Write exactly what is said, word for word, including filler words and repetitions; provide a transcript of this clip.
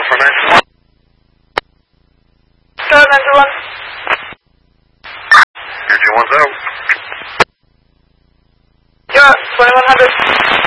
for nine. Start nine two one. nine two one's out. You're twenty-one hundred.